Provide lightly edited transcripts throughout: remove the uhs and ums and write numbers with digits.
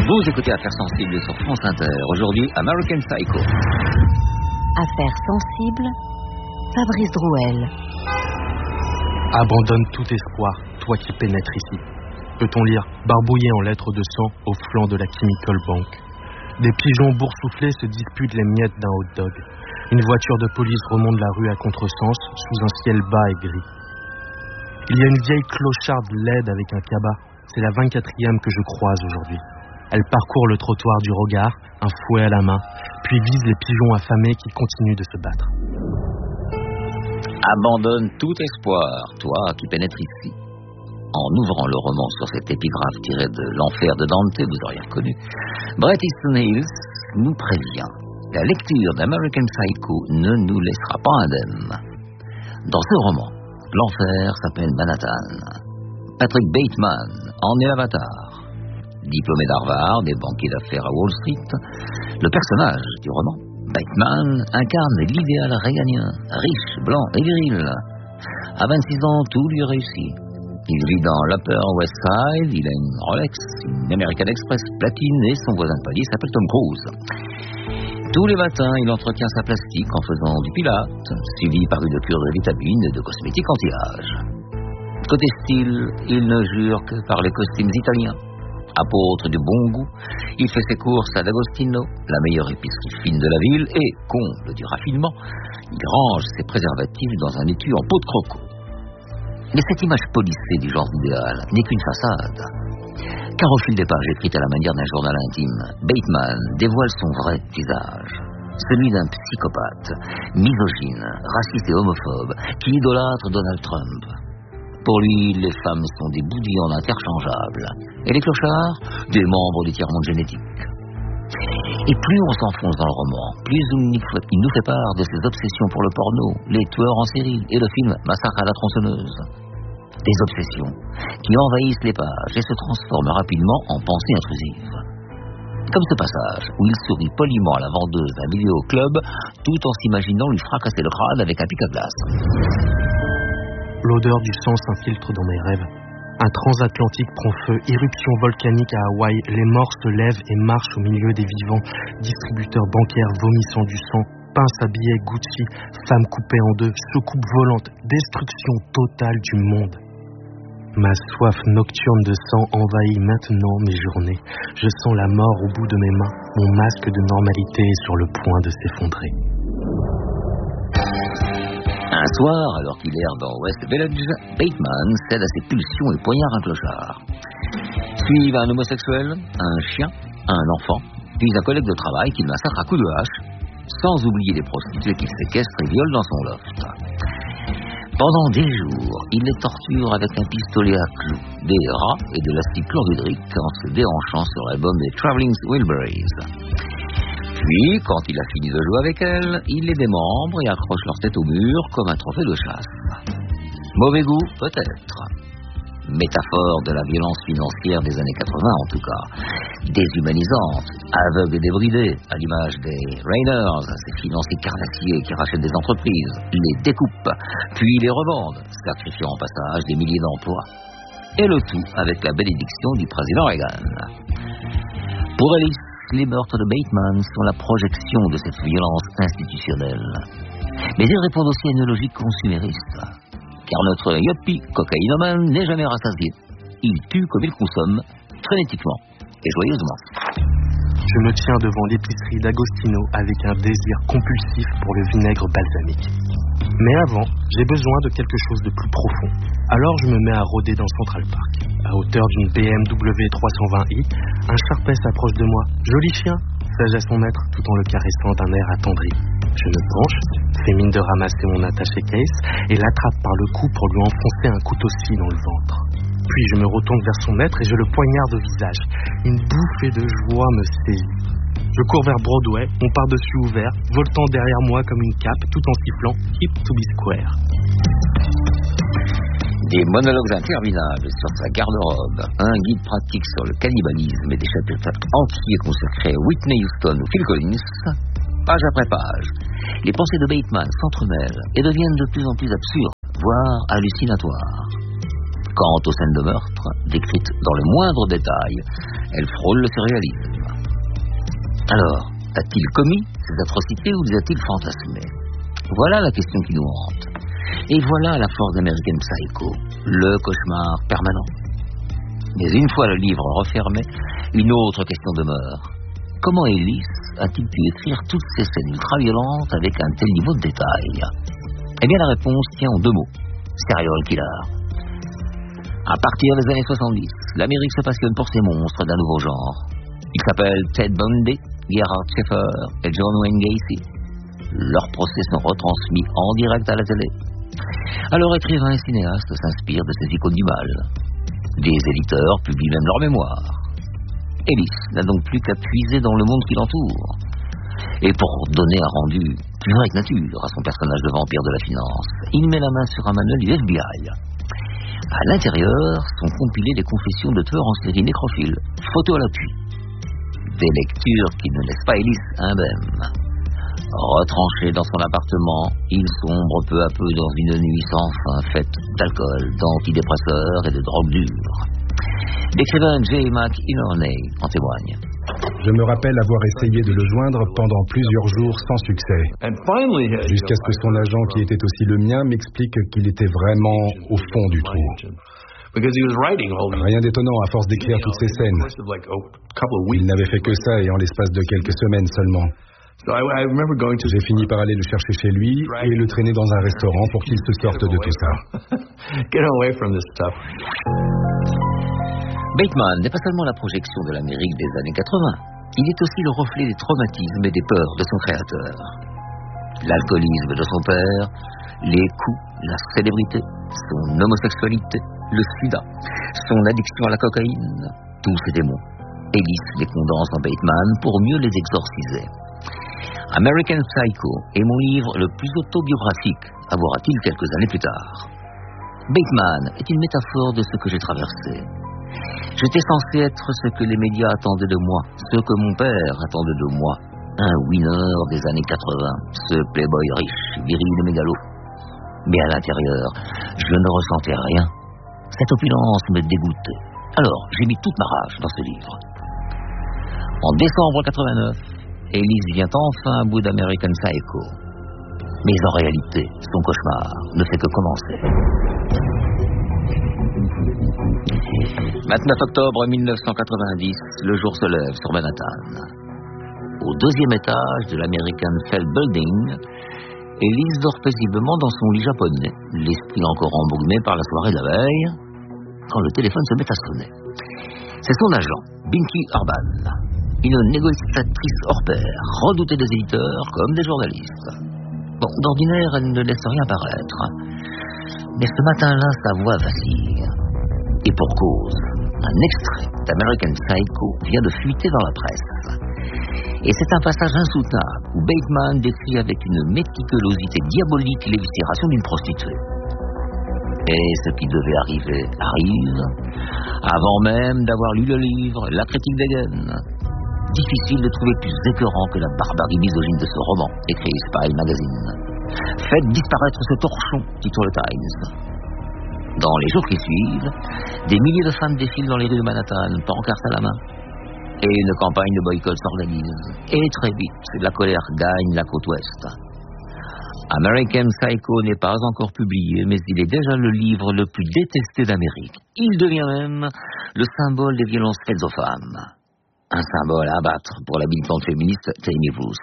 Vous écoutez Affaires sensibles sur France Inter. Aujourd'hui, American Psycho. Affaires sensibles, Fabrice Drouel. Abandonne tout espoir, toi qui pénètres ici. Peut-on lire, barbouillé en lettres de sang au flanc de la Chemical Bank. Des pigeons boursouflés se disputent les miettes d'un hot dog. Une voiture de police remonte la rue à contresens, sous un ciel bas et gris. Il y a une vieille clocharde laide avec un cabas. C'est la 24e que je croise aujourd'hui. Elle parcourt le trottoir du regard, un fouet à la main, puis vise les pigeons affamés qui continuent de se battre. Abandonne tout espoir, toi qui pénètres ici. En ouvrant le roman sur cette épigraphe tirée de L'Enfer de Dante, vous auriez reconnu, Bret Easton Ellis nous prévient. La lecture d'American Psycho ne nous laissera pas indemnes. Dans ce roman, l'enfer s'appelle Manhattan. Patrick Bateman en est l'avatar. Diplômé d'Harvard et banquier d'affaires à Wall Street, le personnage du roman, Bateman, incarne l'idéal réganien, riche, blanc et viril. À 26 ans, tout lui réussit. Il vit dans l'Upper West Side, il a une Rolex, une American Express platine et son voisin de palier s'appelle Tom Cruise. Tous les matins, il entretient sa plastique en faisant du pilates, suivi par une cure de vitamines et de cosmétiques anti-âge. Côté style, il ne jure que par les costumes italiens. Apôtre du bon goût, il fait ses courses à D'Agostino, la meilleure épicerie fine de la ville, et, comble du raffinement, il range ses préservatifs dans un étui en peau de croco. Mais cette image polissée du genre idéal n'est qu'une façade. Car au fil des pages écrites à la manière d'un journal intime, Bateman dévoile son vrai visage. Celui d'un psychopathe, misogyne, raciste et homophobe, qui idolâtre Donald Trump. Pour lui, les femmes sont des bouts de viande interchangeables, et les clochards, des membres du tiers-monde génétique. Et plus on s'enfonce dans le roman, plus il nous fait part de ses obsessions pour le porno, les tueurs en série et le film Massacre à la tronçonneuse. Des obsessions qui envahissent les pages et se transforment rapidement en pensées intrusives. Comme ce passage où il sourit poliment à la vendeuse d'un vidéoclub tout en s'imaginant lui fracasser le crâne avec un pic à glace. L'odeur du sang s'infiltre dans mes rêves. Un transatlantique prend feu, éruption volcanique à Hawaï, les morts se lèvent et marchent au milieu des vivants, distributeurs bancaires vomissant du sang, pince à billets Gucci, femmes coupées en deux, soucoupe volante, destruction totale du monde. Ma soif nocturne de sang envahit maintenant mes journées. Je sens la mort au bout de mes mains. Mon masque de normalité est sur le point de s'effondrer. Un soir, alors qu'il erre dans West Village, Bateman cède à ses pulsions et poignarde un clochard. Suivent un homosexuel, un chien, un enfant, puis un collègue de travail qu'il massacre à coups de hache, sans oublier les prostituées qu'il séquestre et viole dans son loft. Pendant des jours, il les torture avec un pistolet à clous, des rats et de l'acide chlorhydrique en se déhanchant sur l'album des Traveling Wilburys. Puis, quand il a fini de jouer avec elles, il les démembre et accroche leur tête au mur comme un trophée de chasse. Mauvais goût, peut-être. Métaphore de la violence financière des années 80 en tout cas. Déshumanisante, aveugle et débridée, à l'image des Raiders, ces financiers carnassiers qui rachètent des entreprises, les découpent, puis les revendent, sacrifiant en passage des milliers d'emplois. Et le tout avec la bénédiction du président Reagan. Pour Ellis, les meurtres de Bateman sont la projection de cette violence institutionnelle. Mais ils répondent aussi à une logique consumériste. Car notre yuppie cocaïnomane n'est jamais rassasié. Il tue comme il consomme, frénétiquement et joyeusement. Je me tiens devant l'épicerie d'Agostino avec un désir compulsif pour le vinaigre balsamique. Mais avant, j'ai besoin de quelque chose de plus profond. Alors je me mets à rôder dans Central Park. À hauteur d'une BMW 320i, un Sharpei s'approche de moi. Joli chien, sage à son maître, tout en le caressant d'un air attendri. Je me penche, fais mine de ramasser mon attaché case et l'attrape par le cou pour lui enfoncer un couteau-scie dans le ventre. Puis je me retourne vers son maître et je le poignarde au visage. Une bouffée de joie me saisit. Je cours vers Broadway, mon pardessus ouvert, voltant derrière moi comme une cape, tout en sifflant « Hip to be square ». Des monologues interminables sur sa garde-robe, un guide pratique sur le cannibalisme et des chapitres entiers consacrés à Whitney Houston ou Phil Collins. Page après page, les pensées de Bateman s'entremêlent et deviennent de plus en plus absurdes, voire hallucinatoires. Quant aux scènes de meurtre, décrites dans le moindre détail, elles frôlent le surréalisme. Alors, a-t-il commis ces atrocités ou les a-t-il fantasmées? Voilà la question qui nous hante. Et voilà la force d'American Psycho, le cauchemar permanent. Mais une fois le livre refermé, une autre question demeure. Comment Ellis a-t-il pu écrire toutes ces scènes ultra-violentes avec un tel niveau de détail? Eh bien, la réponse tient en 2 mots. Serial killer. À partir des années 70, l'Amérique se passionne pour ces monstres d'un nouveau genre. Ils s'appellent Ted Bundy, Gerhard Schaeffer et John Wayne Gacy. Leurs procès sont retransmis en direct à la télé. Alors écrivains et cinéastes s'inspirent de ces icônes du mal. Des éditeurs publient même leur mémoire. Ellis n'a donc plus qu'à puiser dans le monde qui l'entoure. Et pour donner un rendu plus vrai que nature à son personnage de vampire de la finance, il met la main sur un manuel du FBI. À l'intérieur sont compilées les confessions de tueurs en série nécrophiles, photos à l'appui. Des lectures qui ne laissent pas Ellis indemne. Retranché dans son appartement, il sombre peu à peu dans une nuit sans fin faite d'alcool, d'antidépresseurs et de drogues dures. L'écrivain J. McInerney en témoigne. Je me rappelle avoir essayé de le joindre pendant plusieurs jours sans succès. Jusqu'à ce que son agent, qui était aussi le mien, m'explique qu'il était vraiment au fond du trou. Rien d'étonnant à force d'écrire toutes ces scènes. Il n'avait fait que ça et en l'espace de quelques semaines seulement. J'ai fini par aller le chercher chez lui et le traîner dans un restaurant pour qu'il se sorte de tout ça. Bateman n'est pas seulement la projection de l'Amérique des années 80, il est aussi le reflet des traumatismes et des peurs de son créateur. L'alcoolisme de son père, les coups, la célébrité, son homosexualité, le sida, son addiction à la cocaïne, tous ces démons. Ellis les condense dans Bateman pour mieux les exorciser. American Psycho est mon livre le plus autobiographique, avouera-t-il quelques années plus tard. Bateman est une métaphore de ce que j'ai traversé. J'étais censé être ce que les médias attendaient de moi, ce que mon père attendait de moi. Un winner des années 80, ce playboy riche, viril et mégalo. Mais à l'intérieur, je ne ressentais rien. Cette opulence me dégoûtait. Alors, j'ai mis toute ma rage dans ce livre. En décembre 89, Ellis vient enfin à bout d'American Psycho. Mais en réalité, son cauchemar ne fait que commencer. 29 octobre 1990, le jour se lève sur Manhattan. Au 2e étage de l'American Feld Building, Ellis dort paisiblement dans son lit japonais, l'esprit encore embrumé par la soirée de la veille, quand le téléphone se met à sonner. C'est son agent, Binky Urban, une négociatrice hors pair, redoutée des éditeurs comme des journalistes. Bon, d'ordinaire, elle ne laisse rien paraître. Mais ce matin-là, sa voix vacille. Et pour cause, un extrait d'American Psycho vient de fuiter dans la presse. Et c'est un passage insoutenable où Bateman décrit avec une méticulosité diabolique l'éviscération d'une prostituée. Et ce qui devait arriver arrive, avant même d'avoir lu le livre, la critique dégaine. Difficile de trouver plus écœurant que la barbarie misogyne de ce roman, écrit Spy Magazine. Faites disparaître ce torchon, titre le Times. Dans les jours qui suivent, des milliers de femmes défilent dans les rues de Manhattan, pancartes à la main. Et une campagne de boycott s'organise. Et très vite, la colère gagne la côte ouest. American Psycho n'est pas encore publié, mais il est déjà le livre le plus détesté d'Amérique. Il devient même le symbole des violences faites aux femmes. Un symbole à abattre pour la militante féministe Tammy Bruce.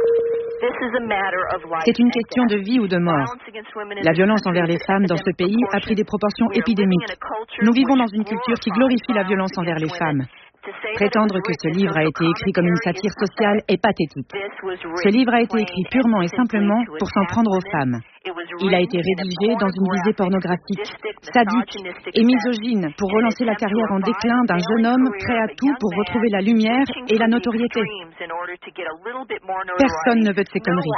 C'est une question de vie ou de mort. La violence envers les femmes dans ce pays a pris des proportions épidémiques. Nous vivons dans une culture qui glorifie la violence envers les femmes. Prétendre que ce livre a été écrit comme une satire sociale est pathétique. Ce livre a été écrit purement et simplement pour s'en prendre aux femmes. Il a été rédigé dans une visée pornographique, sadique et misogyne pour relancer la carrière en déclin d'un jeune homme prêt à tout pour retrouver la lumière et la notoriété. Personne ne veut de ces conneries.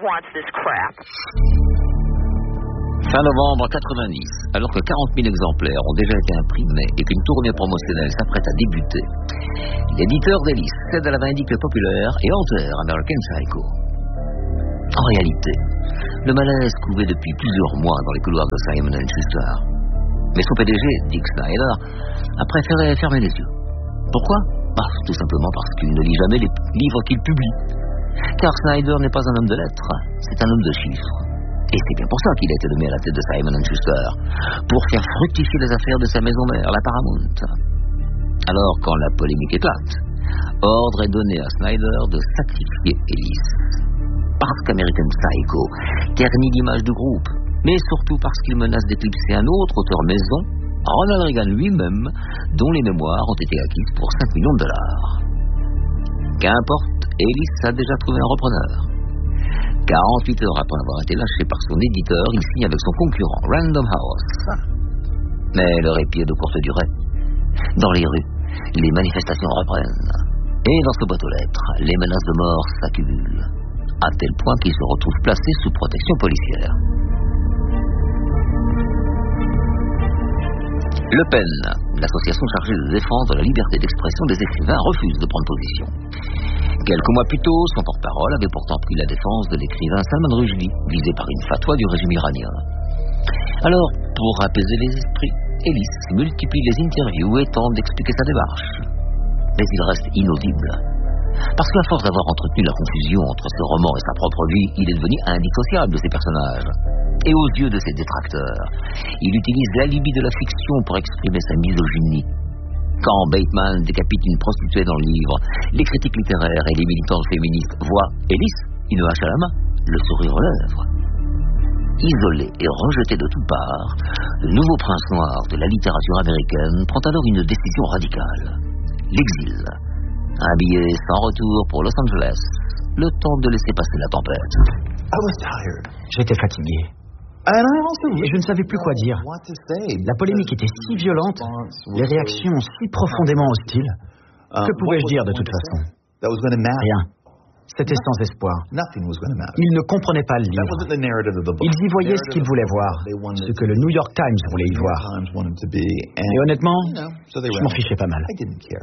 Fin novembre 90, alors que 40 000 exemplaires ont déjà été imprimés et qu'une tournée promotionnelle s'apprête à débuter, l'éditeur d'Ellis cède à la vindicte populaire et enterre American Psycho. En réalité, le malaise couvait depuis plusieurs mois dans les couloirs de Simon & Schuster. Mais son PDG, Dick Snyder, a préféré fermer les yeux. Pourquoi ? Tout simplement parce qu'il ne lit jamais les livres qu'il publie. Car Snyder n'est pas un homme de lettres, c'est un homme de chiffres. Et c'est bien pour ça qu'il a été nommé à la tête de Simon & Schuster, pour faire fructifier les affaires de sa maison mère, la Paramount. Alors, quand la polémique éclate, ordre est donné à Snyder de sacrifier Ellis. Parce qu'American Psycho ternit l'image du groupe, mais surtout parce qu'il menace d'éclipser un autre auteur maison, Ronald Reagan lui-même, dont les mémoires ont été acquises pour 5 millions de dollars. Qu'importe, Ellis a déjà trouvé un repreneur. 48 heures après avoir été lâché par son éditeur, il signe avec son concurrent, Random House. Mais le répit est de courte durée. Dans les rues, les manifestations reprennent. Et dans ce boîte aux lettres, les menaces de mort s'accumulent, à tel point qu'il se retrouve placé sous protection policière. Le PEN, l'association chargée de défendre la liberté d'expression des écrivains, refuse de prendre position. Quelques mois plus tôt, son porte-parole avait pourtant pris la défense de l'écrivain Salman Rushdie, visé par une fatwa du régime iranien. Alors, pour apaiser les esprits, Ellis multiplie les interviews et tente d'expliquer sa démarche. Mais il reste inaudible. Parce qu'à force d'avoir entretenu la confusion entre ce roman et sa propre vie, il est devenu indissociable de ses personnages. Et aux yeux de ses détracteurs, il utilise l'alibi de la fiction pour exprimer sa misogynie. Quand Bateman décapite une prostituée dans le livre, les critiques littéraires et les militantes féministes voient Ellis, une hache à la main, le sourire aux lèvres. Isolé et rejeté de toutes parts, le nouveau prince noir de la littérature américaine prend alors une décision radicale. L'exil. Un billet sans retour pour Los Angeles, le temps de laisser passer la tempête. J'étais fatigué. Et je ne savais plus quoi dire. La polémique était si violente, les réactions si profondément hostiles. Que pouvais-je dire de toute façon ? Rien. C'était sans espoir. Ils ne comprenaient pas le livre. Ils y voyaient ce qu'ils voulaient voir, ce que le New York Times voulait y voir. Et honnêtement, je m'en fichais pas mal.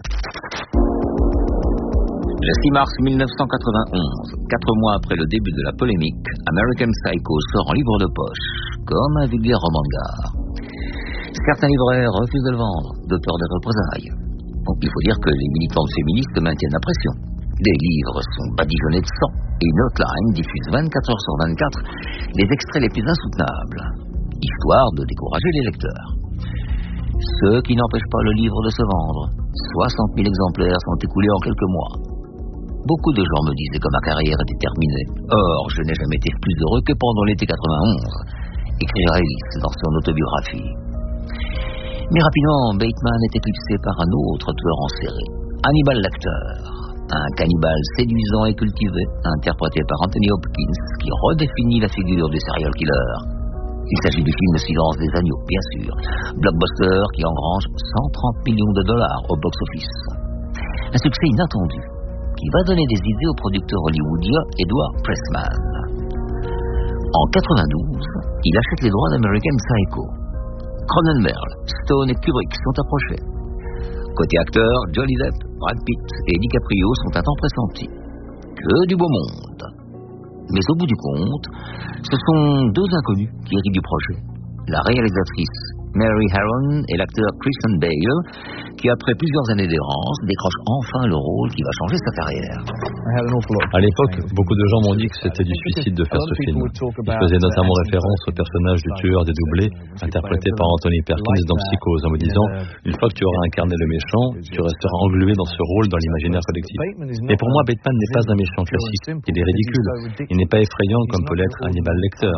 Le 6 mars 1991, 4 mois après le début de la polémique, American Psycho sort en livre de poche, comme un vulgaire roman de gare. Certains libraires refusent de le vendre, de peur des représailles. Donc il faut dire que les militantes féministes maintiennent la pression. Des livres sont badigeonnés de sang, et une hotline diffuse 24 heures sur 24 les extraits les plus insoutenables, histoire de décourager les lecteurs. Ce qui n'empêche pas le livre de se vendre. 60 000 exemplaires sont écoulés en quelques mois. Beaucoup de gens me disaient que ma carrière était terminée. Or, je n'ai jamais été plus heureux que pendant l'été 91, écrira Ellis dans son autobiographie. Mais rapidement, Bateman est éclipsé par un autre tueur en série, Hannibal Lecter, un cannibale séduisant et cultivé, interprété par Anthony Hopkins, qui redéfinit la figure du serial killer. Il s'agit du film Silence des agneaux, bien sûr, blockbuster qui engrange 130 millions de dollars au box-office. Un succès inattendu, qui va donner des idées au producteur hollywoodien Edward Pressman. En 92, il achète les droits d'American Psycho. Cronenberg, Stone et Kubrick sont approchés. Côté acteur, Johnny Depp, Brad Pitt et DiCaprio sont un temps pressentis. Que du beau monde. Mais au bout du compte, ce sont deux inconnus qui héritent du projet. La réalisatrice Mary Harron et l'acteur Christian Bale, qui après plusieurs années d'errance, décroche enfin le rôle qui va changer sa carrière. À l'époque, beaucoup de gens m'ont dit que c'était du suicide de faire ce film. Ils faisaient notamment référence au personnage du tueur dédoublé, interprété par Anthony Perkins dans Psychose, en me disant « Une fois que tu auras incarné le méchant, tu resteras englué dans ce rôle dans l'imaginaire collectif. » Mais pour moi, Bateman n'est pas un méchant classique. Il est ridicule. Il n'est pas effrayant comme peut l'être Hannibal Lecter.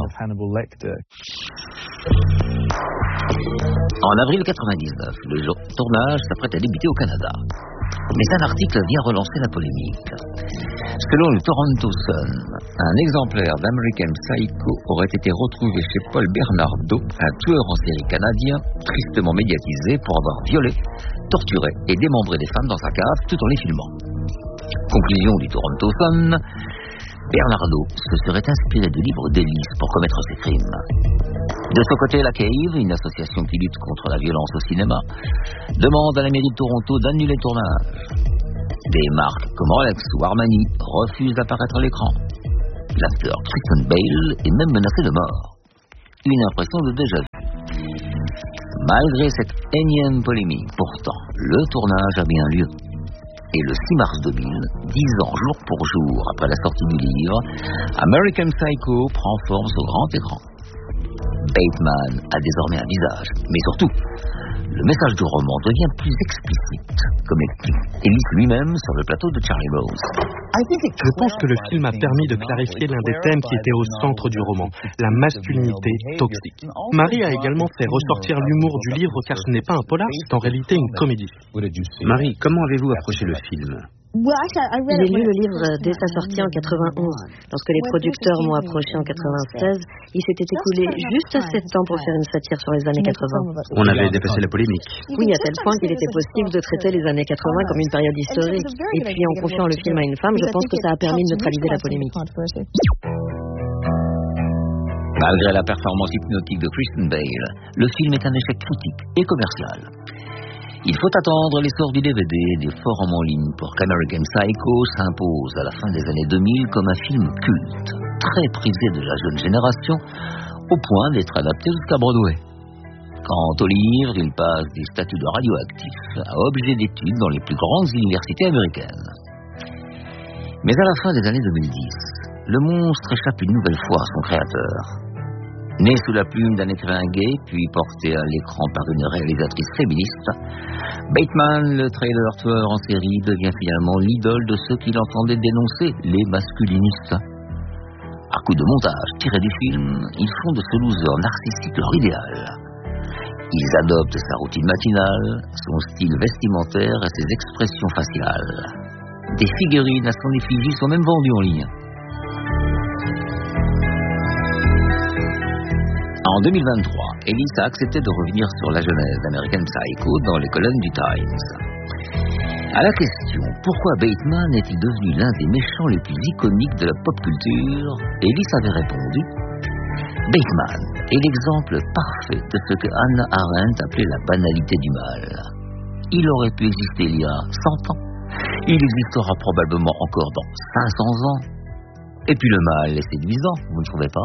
En avril 99, le tournage s'apprête à débuter au Canada. Mais un article vient relancer la polémique. Selon le Toronto Sun, un exemplaire d'American Psycho aurait été retrouvé chez Paul Bernardo, un tueur en série canadien tristement médiatisé pour avoir violé, torturé et démembré des femmes dans sa cave tout en les filmant. Conclusion du Toronto Sun, Bernardo se serait inspiré du livre d'Ellis pour commettre ses crimes. De son côté, la Cave, une association qui lutte contre la violence au cinéma, demande à la mairie de Toronto d'annuler le tournage. Des marques comme Rolex ou Armani refusent d'apparaître à l'écran. L'acteur Christian Bale est même menacé de mort. Une impression de déjà-vu. Malgré cette énième polémique, pourtant, le tournage a bien lieu. Et le 6 mars 2000, 10 ans jour pour jour après la sortie du livre, American Psycho prend forme sur grand écran. Bateman a désormais un visage, mais surtout, le message du roman devient plus explicite, comme explique Ellis lui-même sur le plateau de Charlie Rose. Je pense que le film a permis de clarifier l'un des thèmes qui était au centre du roman, la masculinité toxique. Marie a également fait ressortir l'humour du livre car ce n'est pas un polar, c'est en réalité une comédie. Marie, comment avez-vous approché le film ? J'ai lu le livre dès sa sortie en 91. Lorsque les producteurs m'ont approché en 96, il s'était écoulé juste 7 ans pour faire une satire sur les années 80. On avait dépassé la polémique. Oui, à tel point qu'il était possible de traiter les années 80 comme une période historique. Et puis en confiant le film à une femme, je pense que ça a permis de neutraliser la polémique. Malgré la performance hypnotique de Kristen Bale, le film est un échec critique et commercial. Il faut attendre l'essor du DVD et des forums en ligne pour qu'American Psycho s'impose à la fin des années 2000 comme un film culte, très prisé de la jeune génération, au point d'être adapté jusqu'à Broadway. Quant au livre, il passe des statuts de radioactif à objet d'étude dans les plus grandes universités américaines. Mais à la fin des années 2010, le monstre échappe une nouvelle fois à son créateur. Né sous la plume d'un écrivain gay, puis porté à l'écran par une réalisatrice féministe, Bateman, le trailer tueur en série, devient finalement l'idole de ceux qui l'entendaient dénoncer, les masculinistes. À coup de montage tiré du film, ils font de ce loser narcissique leur idéal. Ils adoptent sa routine matinale, son style vestimentaire et ses expressions faciales. Des figurines à son effigie sont même vendues en ligne. En 2023, Ellis a accepté de revenir sur la genèse d'American Psycho dans les colonnes du Times. À la question « Pourquoi Bateman est-il devenu l'un des méchants les plus iconiques de la pop culture ?», Ellis avait répondu « Bateman est l'exemple parfait de ce que Hannah Arendt appelait la banalité du mal. Il aurait pu exister il y a 100 ans. Il existera probablement encore dans 500 ans. Et puis le mal est séduisant, vous ne trouvez pas ?